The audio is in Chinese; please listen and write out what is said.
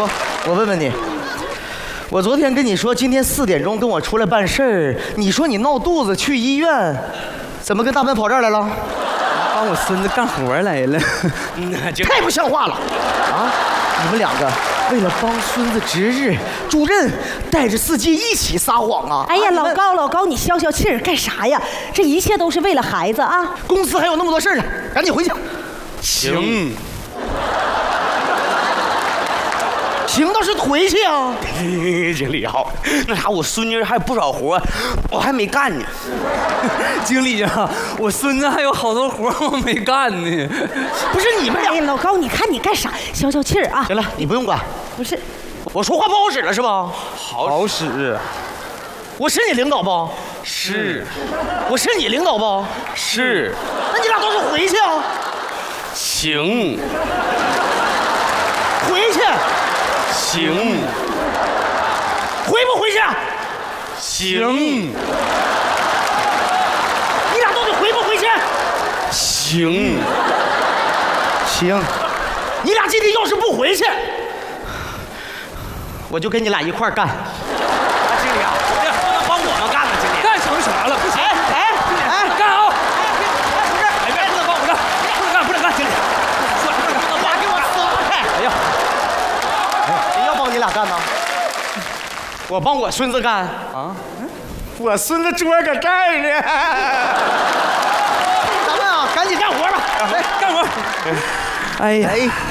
我问问你，我昨天跟你说今天4点钟跟我出来办事儿，你说你闹肚子去医院，怎么跟大奔跑这儿来了？ 帮我孙子干活来了。 太不像话了啊！你们两个为了帮孙子值日，主任带着司机一起撒谎啊！ 哎呀，老高，你消消气儿干啥呀？这一切都是为了孩子啊！ 公司还有那么多事儿呢，赶紧回去。 行。 行倒是回去啊！ 经理好，那啥，我孙女还有不少活，我还没干呢。经理啊，我孙子还有好多活我没干呢。 不是你们俩， 哎，老高，你看你干啥？消消气儿啊！ 行了，你不用管。 不是， 我说话不好使了是吧？ 好使。 我是你领导不？ 是。 我是你领导不？ 是。 那你俩倒是回去啊！ 行。 回去。 行。 回不回去？ 行。 你俩到底回不回去？ 行。 行。你俩今天要是不回去，我就跟你俩一块儿干。 经理啊，这不能帮我们干了，经理。干成啥了？不行。 哎， 干啊！哎，不能帮我干，不能干，经理。 俩给我撒开！哎呀，谁要帮你俩干呢？我帮我孙子干啊！我孙子桌搁这儿呢。咱们啊，赶紧干活吧！ 干活。 哎呀。